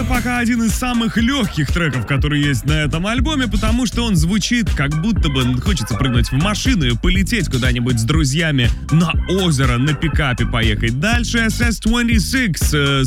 пока один из самых легких треков, которые есть на этом альбоме, потому что он звучит, как будто бы хочется прыгнуть в машину и полететь куда-нибудь с друзьями на озеро, на пикапе поехать. Дальше SS26